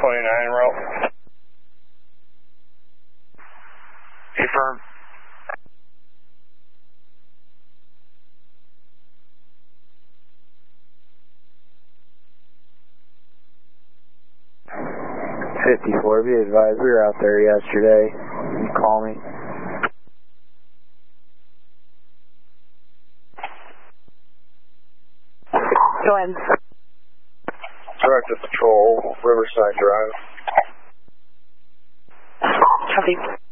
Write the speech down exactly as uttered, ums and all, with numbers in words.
twenty-nine route. Confirm. fifty-four, be advised, we were out there yesterday. You call me. Go ahead. Director Patrol, Riverside Drive. Copy.